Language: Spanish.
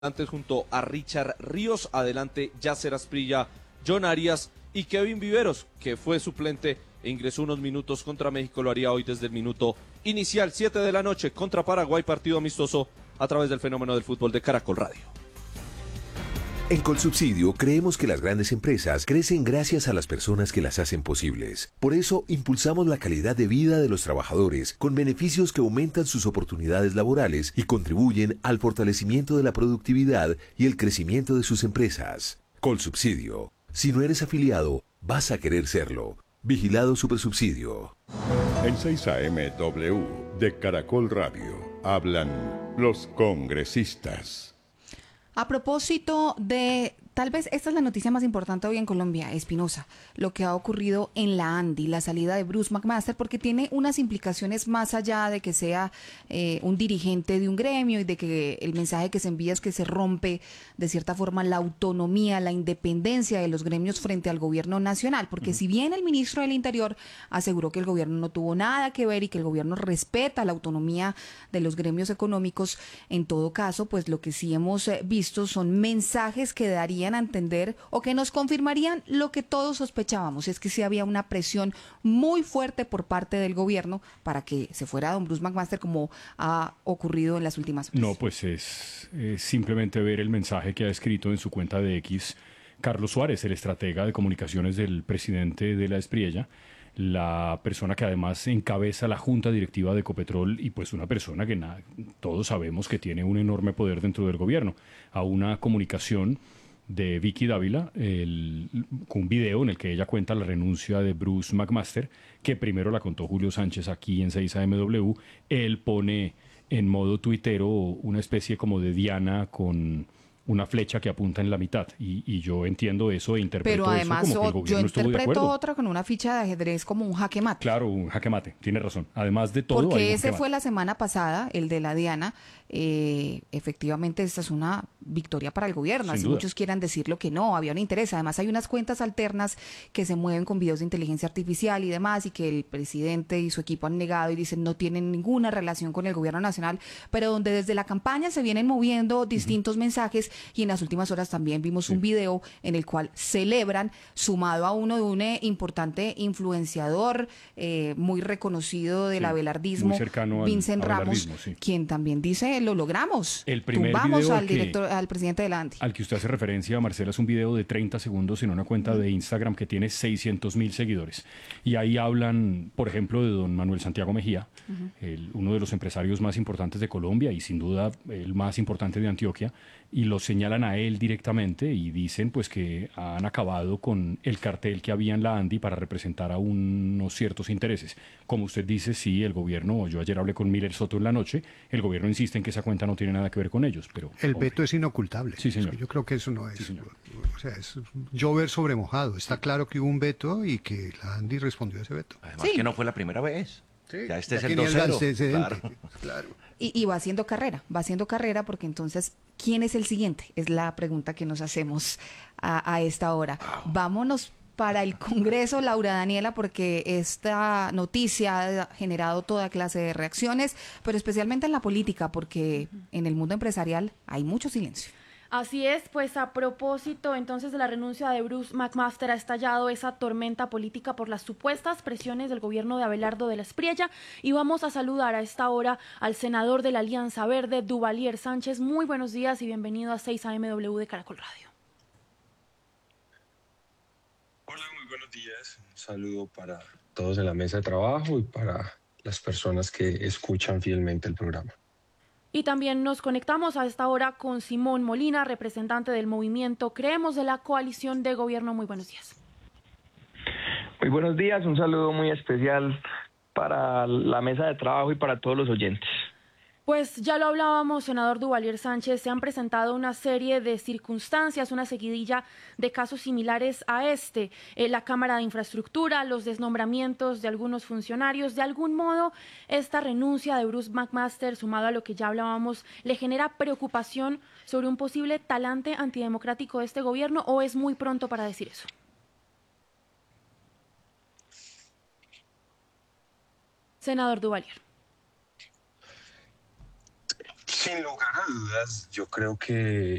Antes junto a Richard Ríos, adelante Yacer Asprilla, John Arias y Kevin Viveros, que fue suplente e ingresó unos minutos contra México, lo haría hoy desde el minuto inicial, 7 de la noche contra Paraguay, partido amistoso a través del Fenómeno del Fútbol de Caracol Radio. En Colsubsidio creemos que las grandes empresas crecen gracias a las personas que las hacen posibles. Por eso impulsamos la calidad de vida de los trabajadores con beneficios que aumentan sus oportunidades laborales y contribuyen al fortalecimiento de la productividad y el crecimiento de sus empresas. Colsubsidio. Si no eres afiliado, vas a querer serlo. Vigilado Supersubsidio. En 6 AM W de Caracol Radio hablan los congresistas. A propósito de, tal vez esta es la noticia más importante hoy en Colombia, Espinosa, lo que ha ocurrido en la ANDI, la salida de Bruce McMaster, porque tiene unas implicaciones más allá de que sea un dirigente de un gremio y de que el mensaje que se envía es que se rompe de cierta forma la autonomía, la independencia de los gremios frente al gobierno nacional, porque si bien el ministro del Interior aseguró que el gobierno no tuvo nada que ver y que el gobierno respeta la autonomía de los gremios económicos, en todo caso, pues lo que sí hemos visto son mensajes que darían a entender o que nos confirmarían lo que todos sospechábamos, es que sí había una presión muy fuerte por parte del gobierno para que se fuera don Bruce McMaster, como ha ocurrido en las últimas horas. No, pues es simplemente ver el mensaje que ha escrito en su cuenta de X Carlos Suárez, el estratega de comunicaciones del presidente de la Espriella, la persona que además encabeza la junta directiva de Ecopetrol y pues una persona que todos sabemos que tiene un enorme poder dentro del gobierno, a una comunicación de Vicky Dávila, con un video en el que ella cuenta la renuncia de Bruce McMaster, que primero la contó Julio Sánchez aquí en 6AMW. Él pone en modo tuitero una especie como de diana con una flecha que apunta en la mitad, y yo entiendo eso e interpreto pero además eso como que el gobierno yo estuvo de interpreto acuerdo. otra con una ficha de ajedrez como un jaque mate. Claro, un jaque mate, tiene razón. Además de todo, porque hay un ese jaque fue mate. la semana pasada, el de la Diana. Efectivamente, esta es una victoria para el gobierno, Sin así duda. muchos quieran decirlo que no, había un interés. Además hay unas cuentas alternas que se mueven con videos de inteligencia artificial y demás, y que el presidente y su equipo han negado y dicen no tienen ninguna relación con el gobierno nacional, pero donde desde la campaña se vienen moviendo distintos mensajes, y en las últimas horas también vimos un video en el cual celebran, sumado a uno de un importante influenciador muy reconocido del abelardismo, muy cercano Vincent al Ramos, abelardismo, sí. quien también dice lo logramos. El primer Tumbamos video al presidente de la ANDI. Al que usted hace referencia, Marcela, es un video de 30 segundos en una cuenta de Instagram que tiene 600,000 seguidores. Y ahí hablan, por ejemplo, de don Manuel Santiago Mejía, uno de los empresarios más importantes de Colombia y sin duda el más importante de Antioquia, y lo señalan a él directamente y dicen pues que han acabado con el cartel que había en la ANDI para representar a unos ciertos intereses. Como usted dice, sí, el gobierno, yo ayer hablé con Miller Soto en la noche, el gobierno insiste en que esa cuenta no tiene nada que ver con ellos, pero... El veto es inocultable. Sí, señor. Es que yo creo que eso no es... Sí, señor. O sea, es llover sobre mojado. Está claro que hubo un veto y que la ANDI respondió a ese veto. Además Sí. que no fue la primera vez. Sí, Ya este es ya el tenía 2-0. antecedente. Claro. Claro. Y va haciendo carrera, porque entonces, ¿quién es el siguiente? Es la pregunta que nos hacemos a esta hora. Vámonos para el Congreso, Laura Daniela, porque esta noticia ha generado toda clase de reacciones, pero especialmente en la política, porque en el mundo empresarial hay mucho silencio. Así es, pues a propósito entonces de la renuncia de Bruce McMaster, ha estallado esa tormenta política por las supuestas presiones del gobierno de Abelardo de la Espriella, y vamos a saludar a esta hora al senador de la Alianza Verde, Duvalier Sánchez. Muy buenos días y bienvenido a 6AMW de Caracol Radio. Hola, muy buenos días. Un saludo para todos en la mesa de trabajo y para las personas que escuchan fielmente el programa. Y también nos conectamos a esta hora con Simón Molina, representante del movimiento Creemos de la coalición de gobierno. Muy buenos días. Muy buenos días, un saludo muy especial para la mesa de trabajo y para todos los oyentes. Pues ya lo hablábamos, senador Duvalier Sánchez, se han presentado una serie de circunstancias, una seguidilla de casos similares a este. La Cámara de Infraestructura, los desnombramientos de algunos funcionarios. De algún modo, esta renuncia de Bruce McMaster, sumado a lo que ya hablábamos, ¿le genera preocupación sobre un posible talante antidemocrático de este gobierno, o es muy pronto para decir eso? Senador Duvalier. Sin lugar a dudas, yo creo que